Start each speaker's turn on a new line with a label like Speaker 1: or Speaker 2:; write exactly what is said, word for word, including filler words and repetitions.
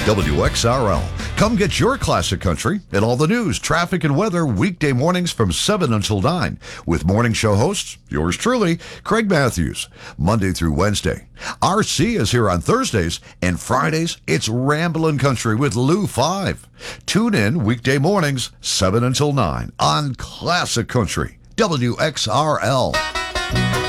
Speaker 1: W X R L. Come get your classic country and all the news, traffic, and weather weekday mornings from seven until nine with morning show hosts, yours truly, Craig Matthews, Monday through Wednesday. R C is here on Thursdays, and Fridays, it's Ramblin' Country with Lou Five. Tune in weekday mornings, seven until nine on Classic Country, W X R L.